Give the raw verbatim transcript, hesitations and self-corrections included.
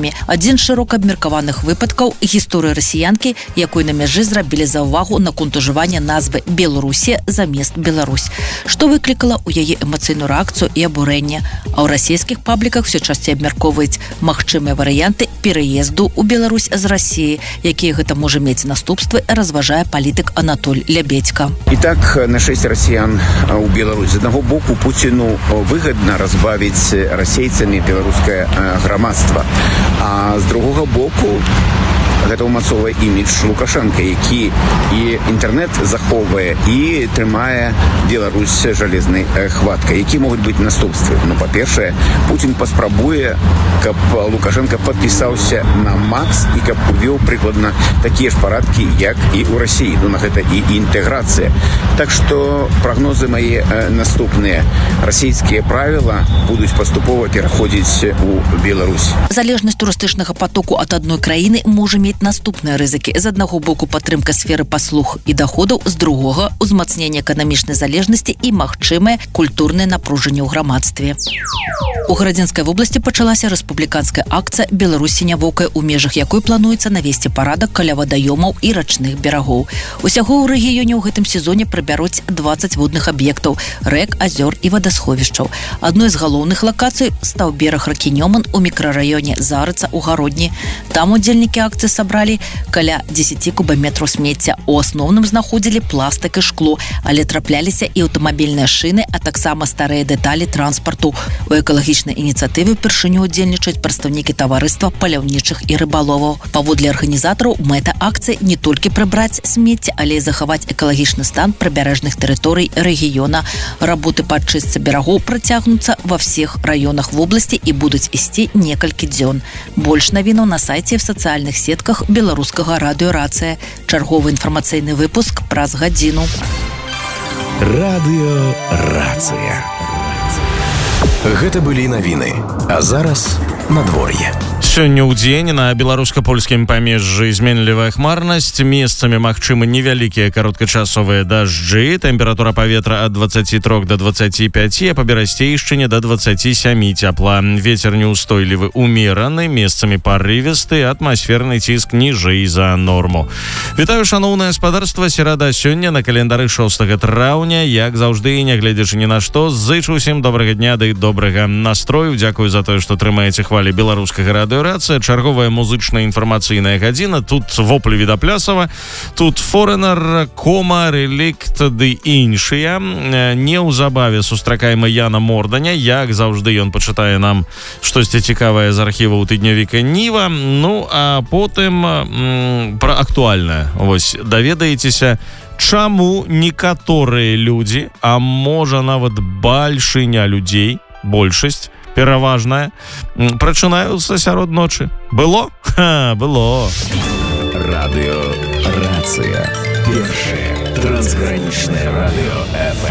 мемамі. Адзін з шырока абмеркаваных выпадкаў гісторыі расіянкі, якой на мяжы зрабілі заўвагу на конт ужывання назвы Беларусія замест Беларусь, што выклікала ў яе эмацыйную рэакцыю і абурэнне. А ў расійскіх пабліках все часцей абмяркоўваюць магчымыя варыянты пераезду ў Беларусь з Расіі, якія гэта можа мець наступствы, разважае палітык Анатоль Лябедька. Итак, нашествие россиян у Беларусь. С одного боку, Путину выгодно разбавить российцами белорусское громадство, а с другого боку, гэта ўмацоўвае імідж Лукашенка, які і інтэрнэт захоўвае і трымае Беларусь жалезнай хваткай. Які могуць быць наступствы? Ну, па-першае, Путін паспрабуе, каб Лукашенко падпісаўся на МАКС і каб увёў прыкладна такія ж парадкі, як і ў Расіі. Ну, на гэта і інтэграцыя. Так што прагнозы мае наступныя. Расійскія правіла будуць паступова пераходзіць у Беларусь. Залежнасць турыстычнага потоку ад адной краіны можа мець наступныя рызыкі. З аднаго боку падтрымка сферы паслуг і доходаў, з другога узмацненне эканамічнай залежнасці і магчымае культурнае напружанне ў грамадстве. У Гарадзінскай вобласці пачалася рэспубліканская акцыя «Беларусь сінявокая», у межах якой плануецца навесці парадак каля вадаёмаў і рачных берагоў. Усяго ў рэгіёне ў гэтым сезоне прыбяруць дваццаць водных аб'ектаў, рэк, азёр і вадасховішчаў. Адной з галоўных лакацый стаў бераг ракі Нёман у мікрараёне Зарыца ў Гародні. Там удзельнікі акцыі сабралі каля дзесяці кубаметраў смецця. У асноўным знаходзілі пластык і шкло, але трапляліся і аўтамабільныя шыны, а таксама старыя дэталі транспарту. У экалагічнай ініцыятыве ўпершыню ўдзельнічаюць прадстаўнікі таварыства паляўнічых і рыбаловаў. Паводле арганізатараў, мэта акцыі не толькі прыбраць смецце, але і захаваць экалагічны стан прыбярэжных тэрыторый рэгіёна. Работы па чыстцы берагоў працягнуцца ва ўсіх раёнах вобласці і будуць ісці некалькі дзён. Больш навінаў на сайце і в сацыяльных сетках беларускага радыё «Рацыя». Чарговы інфармацыйны выпуск праз гадзіну. Радыё «Рацыя». Гэта былі навіны. А зараз надвор'е. Сёння ў дзень на беларуска-польскім памежжы зменлівая хмарнасць, месцамі магчымы невялікія кароткачасовыя дажджы, тэмпература паветра ад дваццаці трох да дваццаці пяці, а па берасцейшчыне да дваццаці сямі цяпла. Вецер неўстойлівы умераны, месцамі парывісты, атмасферны ціск ніжэй за норму. Вітаю, шаноўнае гаспадарства, серада сёння на календары шостага траўня, як заўжды, нягледзячы ні на што, зычу ўсім добрага дня ды добрага настрою. Дзякую за тое, што трымаеце хвалі беларускага радыё «Рацыя». Чарговая музычная інфармацыйная гадзіна. Тут воплі Відаплясава, тут Форенер, Кома, Релікт ды іншыя. Неўзабаве сустракаем Яна Морданя. Як заўжды, ён пачытае нам штосьці цікавае з архіваў тыднявіка Ніва. Ну, а потым м, пра актуальнае. Вось, даведаецеся, чаму некаторыя людзі, а можа нават бальшыня людзей, большасць, пераважная, прачынаюцца сярод ночы. Было? Ха, было. Радыё «Рацыя». Першае трансгранічнае радыё эф эм.